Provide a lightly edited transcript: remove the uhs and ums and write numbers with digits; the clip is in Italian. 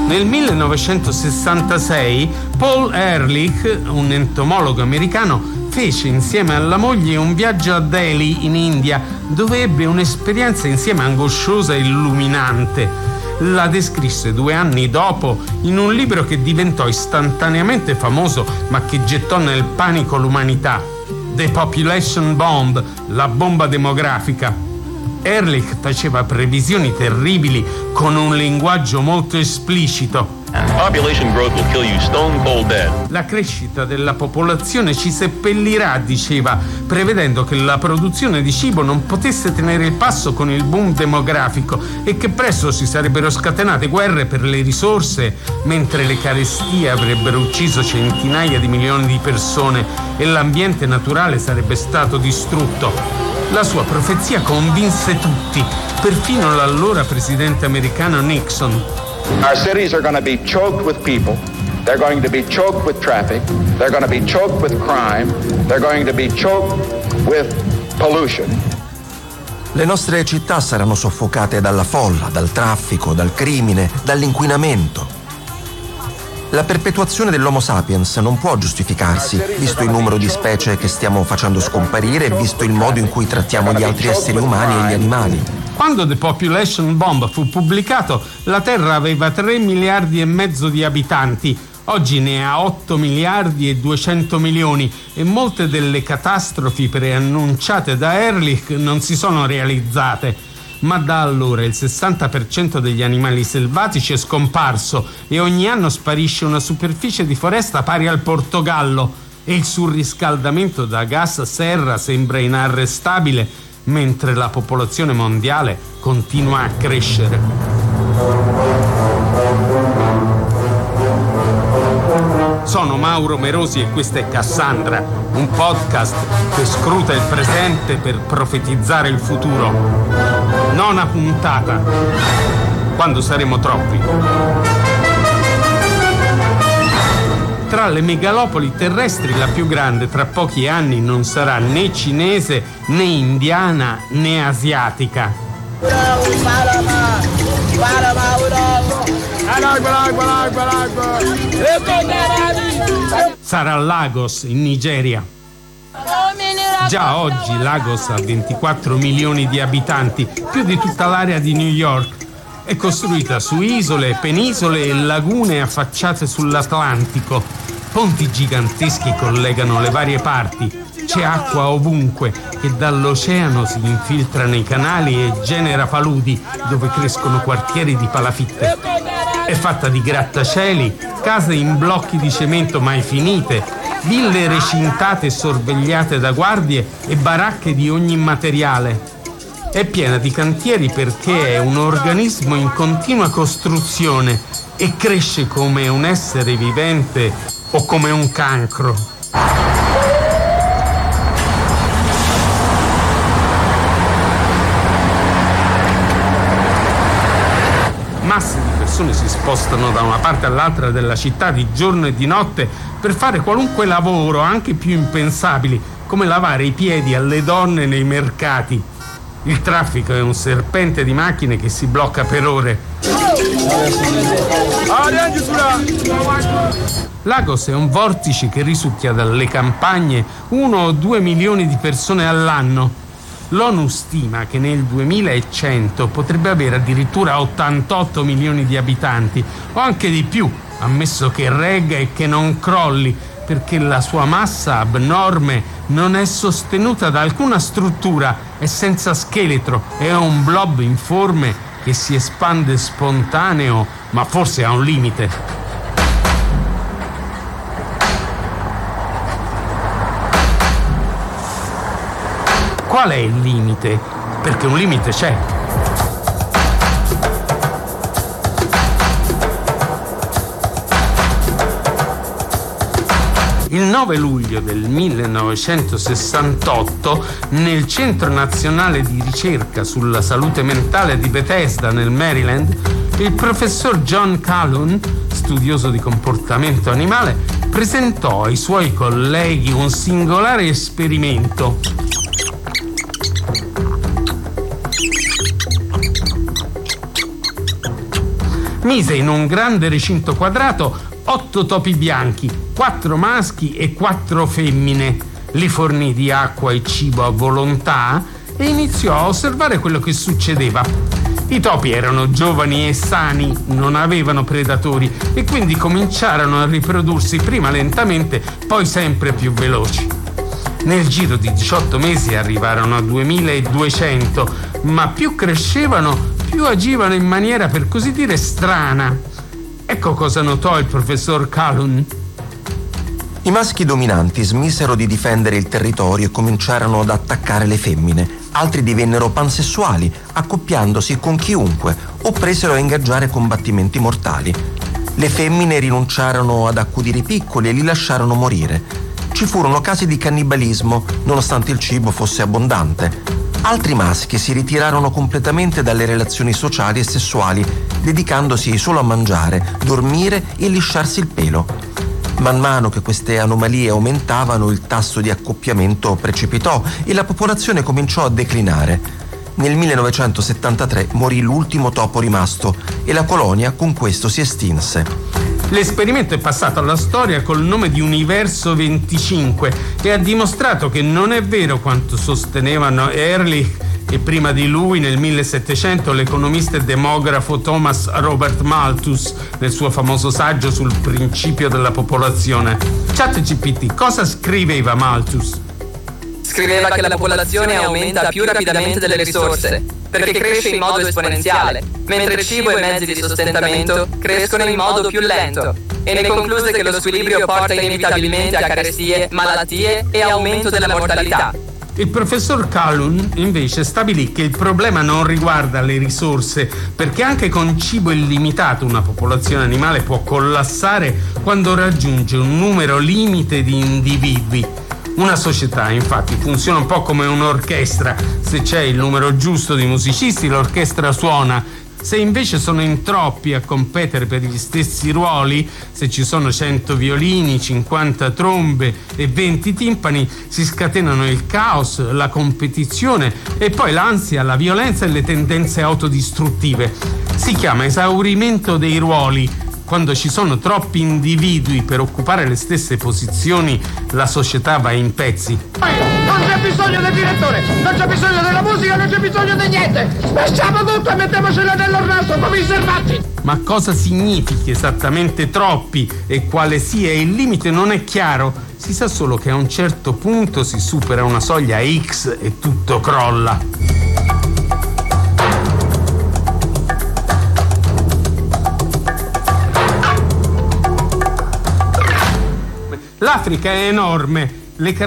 Nel 1966 Paul Ehrlich, un entomologo americano, fece insieme alla moglie un viaggio a Delhi in India, dove ebbe un'esperienza insieme angosciosa e illuminante. La descrisse 2 anni dopo in un libro che diventò istantaneamente famoso ma che gettò nel panico l'umanità. The Population Bomb, la bomba demografica. Ehrlich faceva previsioni terribili con un linguaggio molto esplicito. Population growth will kill you stone cold dead. La crescita della popolazione ci seppellirà, diceva, prevedendo che la produzione di cibo non potesse tenere il passo con il boom demografico e che presto si sarebbero scatenate guerre per le risorse, mentre le carestie avrebbero ucciso centinaia di milioni di persone e l'ambiente naturale sarebbe stato distrutto. La sua profezia convinse tutti, perfino l'allora presidente americano Nixon. Our cities are going to be choked with people. They're going to be choked with traffic. They're going to be choked with crime. They're going to be choked with pollution. Le nostre città saranno soffocate dalla folla, dal traffico, dal crimine, dall'inquinamento. La perpetuazione dell'Homo sapiens non può giustificarsi, visto il numero di specie che stiamo facendo scomparire e visto il modo in cui trattiamo gli altri esseri umani e gli animali. Quando The Population Bomb fu pubblicato, la Terra aveva 3 miliardi e mezzo di abitanti. Oggi ne ha 8 miliardi e 200 milioni e molte delle catastrofi preannunciate da Ehrlich non si sono realizzate. Ma da allora il 60% degli animali selvatici è scomparso e ogni anno sparisce una superficie di foresta pari al Portogallo e il surriscaldamento da gas serra sembra inarrestabile mentre la popolazione mondiale continua a crescere. Sono Mauro Merosi e questa è Cassandra, un podcast che scruta il presente per profetizzare il futuro. 9ª puntata, quando saremo troppi. Tra le megalopoli terrestri la più grande tra pochi anni non sarà né cinese, né indiana, né asiatica. Sarà Lagos in Nigeria. Già oggi Lagos ha 24 milioni di abitanti, più di tutta l'area di New York. È costruita su isole, penisole e lagune affacciate sull'Atlantico. Ponti giganteschi collegano le varie parti. C'è acqua ovunque che dall'oceano si infiltra nei canali e genera paludi dove crescono quartieri di palafitte. È fatta di grattacieli, case in blocchi di cemento mai finite, ville recintate e sorvegliate da guardie e baracche di ogni materiale. È piena di cantieri perché è un organismo in continua costruzione e cresce come un essere vivente o come un cancro. Masse di persone si spostano da una parte all'altra della città di giorno e di notte per fare qualunque lavoro, anche più impensabili, come lavare i piedi alle donne nei mercati. Il traffico è un serpente di macchine che si blocca per ore. Lagos è un vortice che risucchia dalle campagne 1 o 2 milioni di persone all'anno. L'ONU stima che nel 2100 potrebbe avere addirittura 88 milioni di abitanti, o anche di più, ammesso che regga e che non crolli, perché la sua massa abnorme non è sostenuta da alcuna struttura, è senza scheletro, è un blob informe che si espande spontaneo, ma forse ha un limite. Qual è il limite? Perché un limite c'è. Il 9 luglio del 1968, nel Centro Nazionale di Ricerca sulla Salute Mentale di Bethesda, nel Maryland, il professor John Calhoun, studioso di comportamento animale, presentò ai suoi colleghi un singolare esperimento. Mise in un grande recinto quadrato 8 topi bianchi, 4 maschi e 4 femmine. Li fornì di acqua e cibo a volontà e iniziò a osservare quello che succedeva. I topi erano giovani e sani, non avevano predatori e quindi cominciarono a riprodursi prima lentamente, poi sempre più veloci. Nel giro di 18 mesi arrivarono a 2200, ma più crescevano, più agivano in maniera per così dire strana. Ecco cosa notò il professor Calhoun. I maschi dominanti smisero di difendere il territorio e cominciarono ad attaccare le femmine. Altri divennero pansessuali, accoppiandosi con chiunque o presero a ingaggiare combattimenti mortali. Le femmine rinunciarono ad accudire i piccoli e li lasciarono morire. Ci furono casi di cannibalismo, nonostante il cibo fosse abbondante. Altri maschi si ritirarono completamente dalle relazioni sociali e sessuali, dedicandosi solo a mangiare, dormire e lisciarsi il pelo. Man mano che queste anomalie aumentavano, il tasso di accoppiamento precipitò e la popolazione cominciò a declinare. Nel 1973 morì l'ultimo topo rimasto e la colonia con questo si estinse. L'esperimento è passato alla storia col nome di Universo 25 e ha dimostrato che non è vero quanto sostenevano Ehrlich e prima di lui nel 1700 l'economista e demografo Thomas Robert Malthus nel suo famoso saggio sul principio della popolazione. ChatGPT, cosa scriveva Malthus? Scriveva che la popolazione aumenta più rapidamente delle risorse, perché cresce in modo esponenziale, mentre il cibo e i mezzi di sostentamento crescono in modo più lento. E ne concluse che lo squilibrio porta inevitabilmente a carestie, malattie e aumento della mortalità. Il professor Calhoun invece stabilì che il problema non riguarda le risorse, perché anche con cibo illimitato una popolazione animale può collassare quando raggiunge un numero limite di individui. Una società, infatti, funziona un po' come un'orchestra. Se c'è il numero giusto di musicisti, l'orchestra suona. Se invece sono in troppi a competere per gli stessi ruoli, se ci sono 100 violini, 50 trombe e 20 timpani, si scatenano il caos, la competizione e poi l'ansia, la violenza e le tendenze autodistruttive. Si chiama esaurimento dei ruoli. Quando ci sono troppi individui per occupare le stesse posizioni, la società va in pezzi. Non c'è bisogno del direttore, non c'è bisogno della musica, non c'è bisogno di niente. Spacciamo tutto e mettiamocelo nell'ornato come i servati. Ma cosa significhi esattamente troppi e quale sia il limite non è chiaro. Si sa solo che a un certo punto si supera una soglia X e tutto crolla. L'Africa è enorme, le